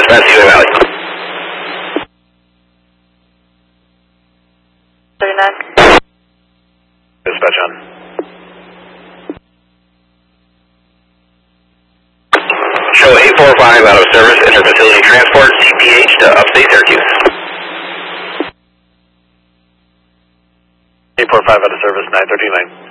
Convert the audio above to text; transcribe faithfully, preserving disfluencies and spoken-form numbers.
That's U A Valley. thirty-nine. Dispatch on. Show eight four five out of service, interfacility transport, C P H to upstate Syracuse. eight four five out of service, nine thirty-nine.